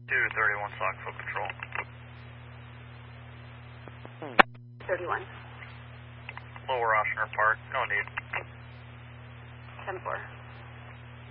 231 Sockville Patrol. 31. Lower Oshner Park, no need. 10-4.